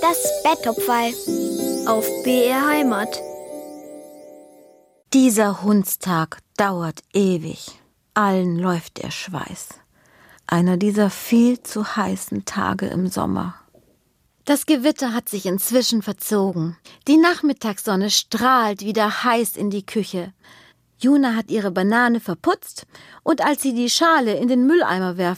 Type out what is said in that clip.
Das Betttopferl auf BR Heimat. Dieser Hundstag dauert ewig. Allen läuft der Schweiß. Einer dieser viel zu heißen Tage im Sommer. Das Gewitter hat sich inzwischen verzogen. Die Nachmittagssonne strahlt wieder heiß in die Küche. Juna hat ihre Banane verputzt und als sie die Schale in den Mülleimer werfen